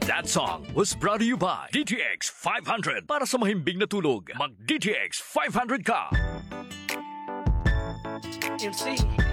That song was brought to you by DTX 500. Para sa mahimbing na tulog, mag DTX 500 ka. MC